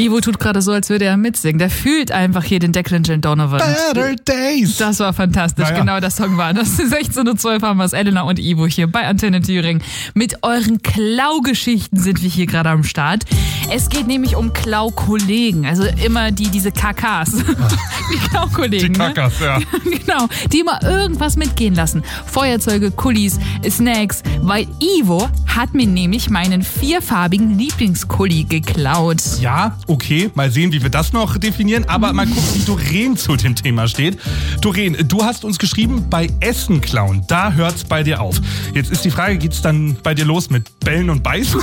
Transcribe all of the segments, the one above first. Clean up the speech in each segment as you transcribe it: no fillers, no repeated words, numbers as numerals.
Ivo tut gerade so, als würde er mitsingen. Der fühlt einfach hier den Declan Donovan. Better Days. Das war fantastisch. Naja. Genau, das Song war das. 16:12 haben wir es. Elena und Ivo hier bei Antenne Thüringen. Mit euren Klaugeschichten sind wir hier gerade am Start. Es geht nämlich um Klaukollegen. Also immer diese KKs. Die Klaukollegen. Die Kackers, ne? ja. Genau. Die immer irgendwas mitgehen lassen. Feuerzeuge, Kulis, Snacks. Weil Ivo hat mir nämlich meinen 4farbigen Lieblingskulli geklaut. Ja, okay. Mal sehen, wie wir das noch definieren. Aber mal gucken, wie Doreen zu dem Thema steht. Doreen, du hast uns geschrieben, bei Essen klauen, da hört's bei dir auf. Jetzt ist die Frage, geht's dann bei dir los mit Bellen und Beißen?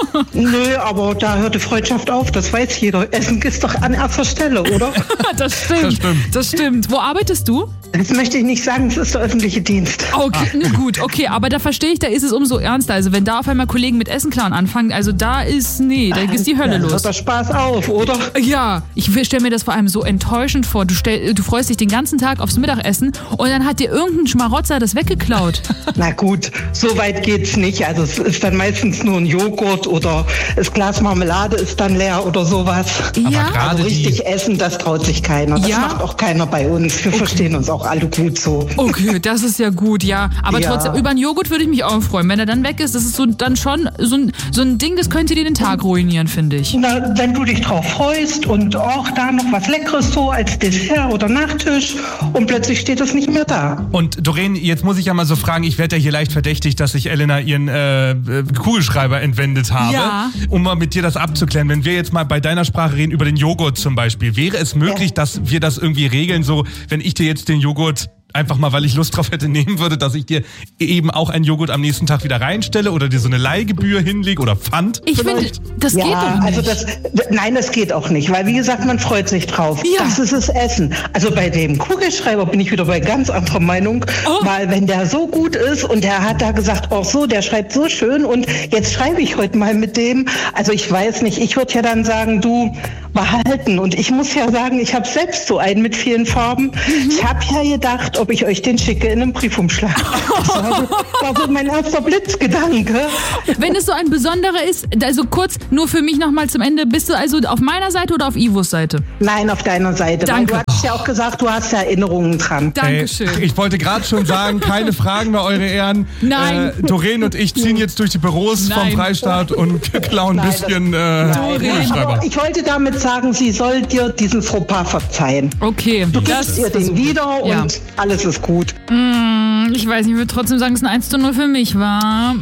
Nö, aber da hört die Freundschaft auf, das weiß jeder. Essen ist doch an erster Stelle, oder? Das stimmt. Wo arbeitest du? Das möchte ich nicht sagen, es ist der öffentliche Dienst. Okay, gut, okay, aber da verstehe ich, da ist es umso ernster. Also wenn da auf einmal Kollegen mit Essen klauen anfangen, also da ist die Hölle los. Hört der Spaß auf, oder? Ja, ich stelle mir das vor allem so enttäuschend vor. Du freust dich den ganzen Tag aufs Mittagessen und dann hat dir irgendein Schmarotzer das weggeklaut. Na gut, so weit geht's nicht. Also es ist dann meistens nur ein Joghurt oder das Glas Marmelade ist dann leer oder sowas. Ja, Also richtig essen, das traut sich keiner. Das macht auch keiner bei uns. Wir verstehen uns auch alle gut so. Okay, das ist ja gut, ja. Aber trotzdem, über einen Joghurt würde ich mich auch freuen. Wenn er dann weg ist, das ist dann schon so ein Ding, das könnte dir den Tag ruinieren, finde ich. Na, wenn du dich drauf freust und auch da noch was Leckeres so als Dessert oder Nachtisch und plötzlich steht es nicht mehr da. Und Doreen, jetzt muss ich ja mal so fragen, ich werde ja hier leicht verdächtigt, dass ich Elena ihren Kugelschreiber entwendet habe. Ja. Um mal mit dir das abzuklären. Wenn wir jetzt mal bei deiner Sprache reden über den Joghurt zum Beispiel, wäre es möglich, dass wir das irgendwie regeln, so wenn ich dir jetzt den Joghurt einfach mal, weil ich Lust drauf hätte, nehmen würde, dass ich dir eben auch einen Joghurt am nächsten Tag wieder reinstelle oder dir so eine Leihgebühr hinlege oder Pfand? Ich finde, das geht doch nicht. Also nein, das geht auch nicht, weil wie gesagt, man freut sich drauf. Ja. Das ist das Essen. Also bei dem Kugelschreiber bin ich wieder bei ganz anderer Meinung, weil wenn der so gut ist und der hat da gesagt, auch so, der schreibt so schön und jetzt schreibe ich heute mal mit dem. Also ich weiß nicht, ich würde ja dann sagen, du behalten und ich muss ja sagen, ich habe selbst so einen mit vielen Farben. Ich habe ja gedacht, ob ich euch den schicke in einem Briefumschlag. Das war so mein erster Blitzgedanke. Wenn es so ein besonderer ist, also kurz nur für mich nochmal zum Ende, bist du also auf meiner Seite oder auf Ivos Seite? Nein, auf deiner Seite. Danke. Weil du hast ja auch gesagt, du hast ja Erinnerungen dran. Dankeschön. Ich wollte gerade schon sagen, keine Fragen mehr, Eure Ehren. Nein. Doreen und ich ziehen jetzt durch die Büros vom Freistaat und klauen ein bisschen Kugelschreiber. Aber ich wollte damit sagen, sie soll dir diesen Fauxpas verzeihen. Okay. Du gibst ihr den wieder und alles ist gut. Ich weiß nicht, ich würde trotzdem sagen, es ist ein 1:0 für mich, war.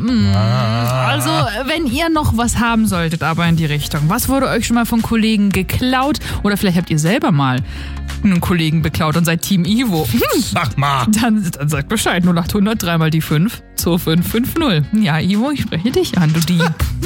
Also, wenn ihr noch was haben solltet, aber in die Richtung. Was wurde euch schon mal von Kollegen geklaut? Oder vielleicht habt ihr selber mal einen Kollegen beklaut und seid Team Ivo. Sag mal. Dann sagt Bescheid. 0800 3 mal die 5 2550. Ja, Ivo, ich spreche dich an, du Dieb.